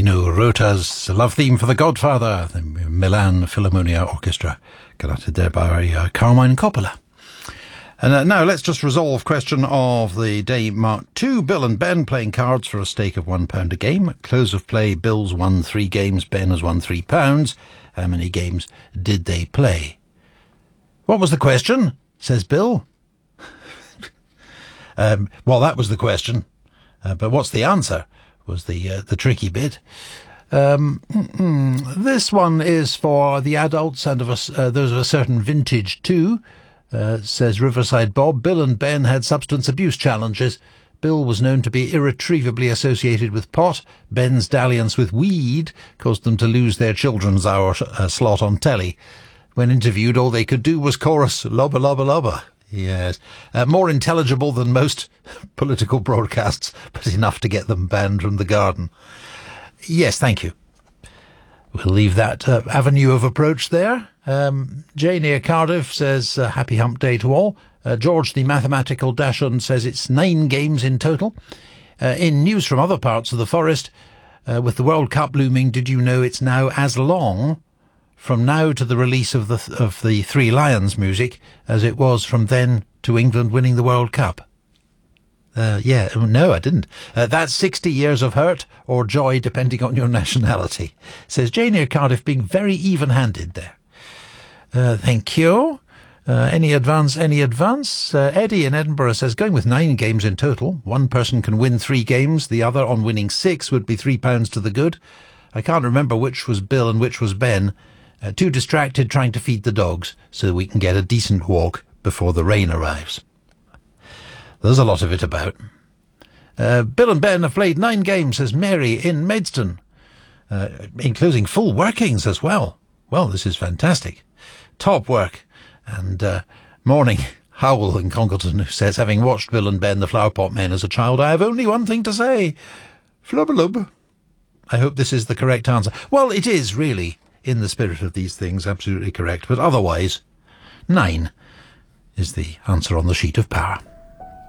Nino Rota's love theme for The Godfather, the Milan Philharmonia Orchestra, conducted there by Carmine Coppola. And now let's just resolve question of the day mark 2. Bill and Ben playing cards for a stake of £1 a game. At close of play, Bill's won 3 games, Ben has won £3. How many games did they play? What was the question? Says Bill. Well, that was the question. But what's the answer? Was the tricky bit. This one is for the adults and those of a certain vintage too. Says Riverside Bob. Bill and Ben had substance abuse challenges. Bill was known to be irretrievably associated with pot. Ben's dalliance with weed caused them to lose their children's hour slot on telly. When interviewed, all they could do was chorus "lobba lobba lobba." Yes, more intelligible than most political broadcasts, but enough to get them banned from the garden. Yes, thank you. We'll leave that avenue of approach there. Jay near Cardiff says, happy hump day to all. George the mathematical Dachshund says it's 9 games in total. In news from other parts of the forest, with the World Cup looming, did you know it's now as long from now to the release of the Three Lions music as it was from then to England winning the World Cup? No, I didn't. That's 60 years of hurt or joy, depending on your nationality. Says Jay near Cardiff, being very even-handed there. Thank you. Any advance? Eddie in Edinburgh says, going with 9 games in total. One person can win 3 games. The other, on winning 6, would be £3 to the good. I can't remember which was Bill and which was Ben. Too distracted trying to feed the dogs so we can get a decent walk before the rain arrives. There's a lot of it about. Bill and Ben have played 9 games, says Mary in Maidstone, including full workings as well. Well, this is fantastic. Top work. And morning, Howell in Congleton, who says, having watched Bill and Ben, the Flowerpot Men, as a child, I have only one thing to say. Flubbalub. I hope this is the correct answer. Well, it is really, in the spirit of these things, absolutely correct. But otherwise, 9 is the answer on the sheet of power.